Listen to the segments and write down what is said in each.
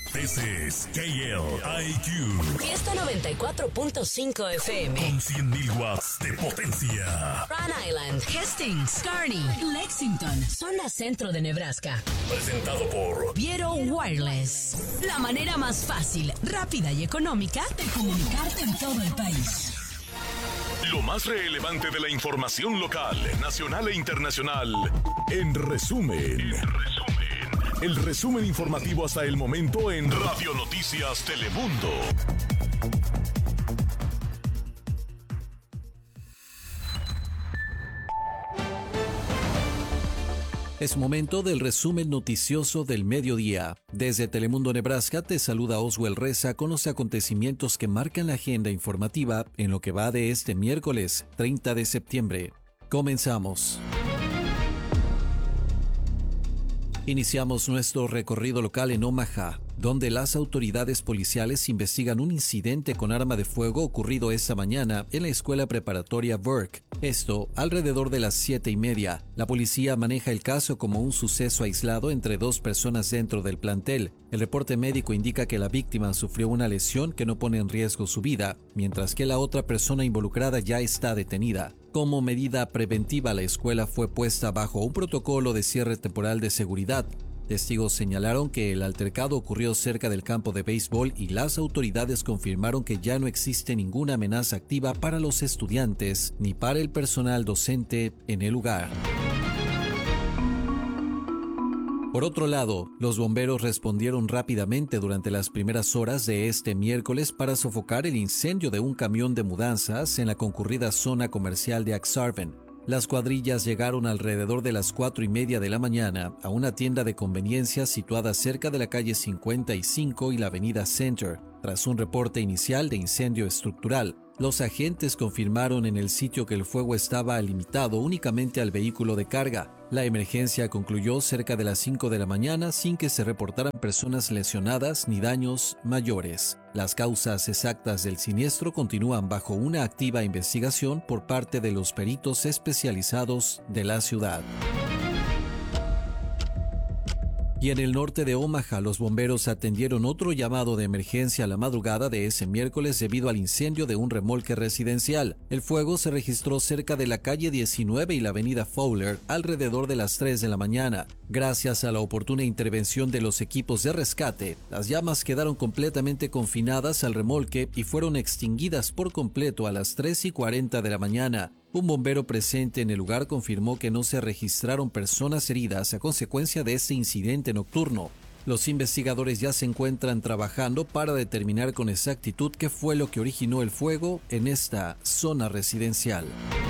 This is KLIQ. Fiesta 94.5 FM. Con 100.000 watts de potencia. Rhode Island, Hastings, Kearney, Lexington, zona centro de Nebraska. Presentado por Viero Wireless. La manera más fácil, rápida y económica de comunicarte en todo el país. Lo más relevante de la información local, nacional e internacional. En resumen. El resumen informativo hasta el momento en Radio Noticias Telemundo. Es momento del resumen noticioso del mediodía. Desde Telemundo Nebraska te saluda Oswell Reza con los acontecimientos que marcan la agenda informativa en lo que va de este miércoles 30 de septiembre. Comenzamos. Iniciamos nuestro recorrido local en Omaha, donde las autoridades policiales investigan un incidente con arma de fuego ocurrido esta mañana en la escuela preparatoria Burke. Esto alrededor de las 7:30. La policía maneja el caso como un suceso aislado entre dos personas dentro del plantel. El reporte médico indica que la víctima sufrió una lesión que no pone en riesgo su vida, mientras que la otra persona involucrada ya está detenida. Como medida preventiva, la escuela fue puesta bajo un protocolo de cierre temporal de seguridad. Testigos señalaron que el altercado ocurrió cerca del campo de béisbol y las autoridades confirmaron que ya no existe ninguna amenaza activa para los estudiantes ni para el personal docente en el lugar. Por otro lado, los bomberos respondieron rápidamente durante las primeras horas de este miércoles para sofocar el incendio de un camión de mudanzas en la concurrida zona comercial de Ak-Sar-Ben. Las cuadrillas llegaron alrededor de las 4:30 de la mañana a una tienda de conveniencias situada cerca de la calle 55 y la avenida Center. Tras un reporte inicial de incendio estructural, los agentes confirmaron en el sitio que el fuego estaba limitado únicamente al vehículo de carga. La emergencia concluyó cerca de las 5 de la mañana sin que se reportaran personas lesionadas ni daños mayores. Las causas exactas del siniestro continúan bajo una activa investigación por parte de los peritos especializados de la ciudad. Y en el norte de Omaha, los bomberos atendieron otro llamado de emergencia a la madrugada de ese miércoles debido al incendio de un remolque residencial. El fuego se registró cerca de la calle 19 y la avenida Fowler alrededor de las 3 de la mañana. Gracias a la oportuna intervención de los equipos de rescate, las llamas quedaron completamente confinadas al remolque y fueron extinguidas por completo a las 3:40 de la mañana. Un bombero presente en el lugar confirmó que no se registraron personas heridas a consecuencia de este incidente nocturno. Los investigadores ya se encuentran trabajando para determinar con exactitud qué fue lo que originó el fuego en esta zona residencial.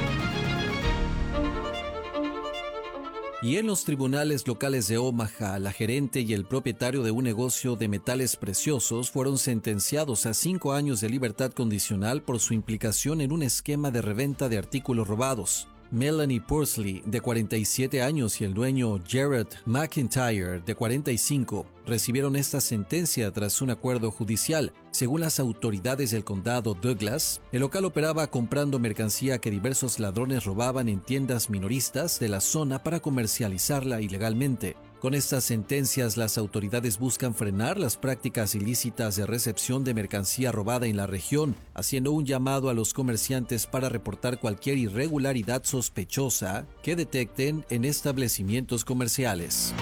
Y en los tribunales locales de Omaha, la gerente y el propietario de un negocio de metales preciosos fueron sentenciados a 5 años de libertad condicional por su implicación en un esquema de reventa de artículos robados. Melanie Pursley, de 47 años, y el dueño Jared McIntyre, de 45, recibieron esta sentencia tras un acuerdo judicial. Según las autoridades del condado Douglas, el local operaba comprando mercancía que diversos ladrones robaban en tiendas minoristas de la zona para comercializarla ilegalmente. Con estas sentencias, las autoridades buscan frenar las prácticas ilícitas de recepción de mercancía robada en la región, haciendo un llamado a los comerciantes para reportar cualquier irregularidad sospechosa que detecten en establecimientos comerciales.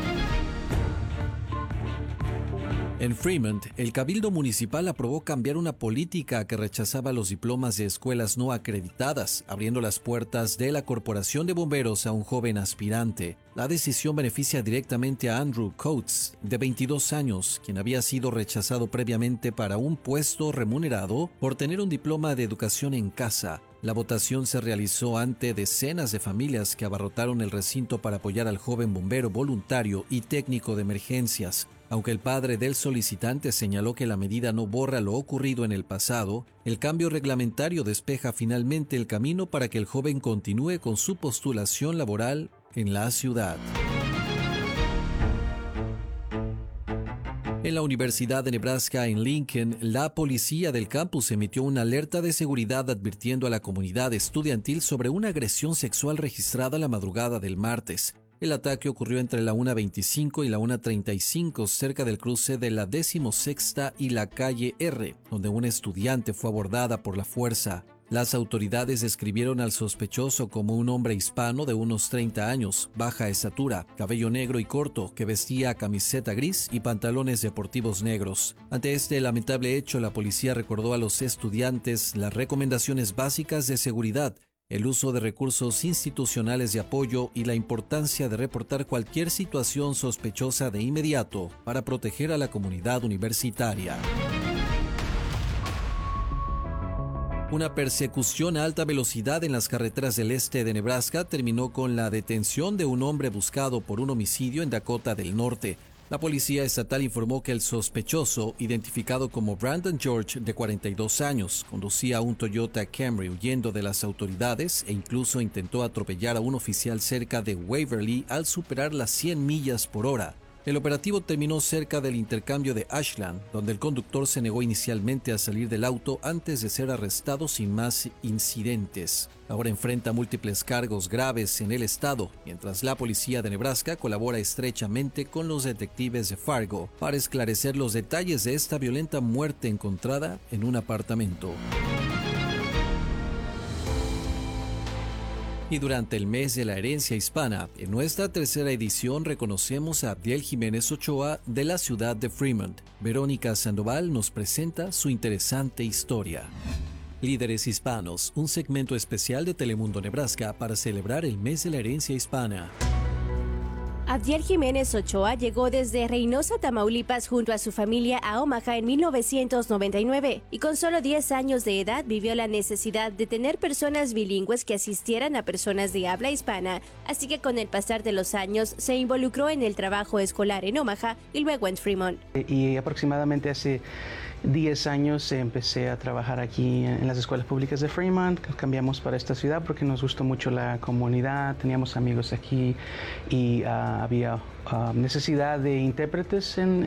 En Fremont, el Cabildo Municipal aprobó cambiar una política que rechazaba los diplomas de escuelas no acreditadas, abriendo las puertas de la Corporación de Bomberos a un joven aspirante. La decisión beneficia directamente a Andrew Coates, de 22 años, quien había sido rechazado previamente para un puesto remunerado por tener un diploma de educación en casa. La votación se realizó ante decenas de familias que abarrotaron el recinto para apoyar al joven bombero voluntario y técnico de emergencias. Aunque el padre del solicitante señaló que la medida no borra lo ocurrido en el pasado, el cambio reglamentario despeja finalmente el camino para que el joven continúe con su postulación laboral en la ciudad. En la Universidad de Nebraska en Lincoln, la policía del campus emitió una alerta de seguridad advirtiendo a la comunidad estudiantil sobre una agresión sexual registrada la madrugada del martes. El ataque ocurrió entre la 1:25 y la 1:35 cerca del cruce de la 16ª y la calle R, donde una estudiante fue abordada por la fuerza. Las autoridades describieron al sospechoso como un hombre hispano de unos 30 años, baja estatura, cabello negro y corto, que vestía camiseta gris y pantalones deportivos negros. Ante este lamentable hecho, la policía recordó a los estudiantes las recomendaciones básicas de seguridad, el uso de recursos institucionales de apoyo y la importancia de reportar cualquier situación sospechosa de inmediato para proteger a la comunidad universitaria. Una persecución a alta velocidad en las carreteras del este de Nebraska terminó con la detención de un hombre buscado por un homicidio en Dakota del Norte. La policía estatal informó que el sospechoso, identificado como Brandon George, de 42 años, conducía un Toyota Camry huyendo de las autoridades e incluso intentó atropellar a un oficial cerca de Waverly al superar las 100 millas por hora. El operativo terminó cerca del intercambio de Ashland, donde el conductor se negó inicialmente a salir del auto antes de ser arrestado sin más incidentes. Ahora enfrenta múltiples cargos graves en el estado, mientras la policía de Nebraska colabora estrechamente con los detectives de Fargo para esclarecer los detalles de esta violenta muerte encontrada en un apartamento. Y durante el mes de la herencia hispana, en nuestra tercera edición reconocemos a Abdiel Jiménez Ochoa de la ciudad de Fremont. Verónica Sandoval nos presenta su interesante historia. Líderes Hispanos, un segmento especial de Telemundo Nebraska para celebrar el mes de la herencia hispana. Abdiel Jiménez Ochoa llegó desde Reynosa, Tamaulipas, junto a su familia a Omaha en 1999 y con solo 10 años de edad vivió la necesidad de tener personas bilingües que asistieran a personas de habla hispana, así que con el pasar de los años se involucró en el trabajo escolar en Omaha y luego en Fremont. Y aproximadamente hace 10 años empecé a trabajar aquí en las escuelas públicas de Fremont. Cambiamos para esta ciudad porque nos gustó mucho la comunidad, teníamos amigos aquí y había necesidad de intérpretes en